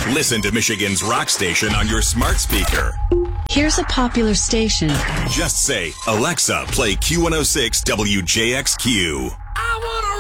Listen to Michigan's rock station on your smart speaker. Here's a popular station. Just say, Alexa, play Q106 WJXQ.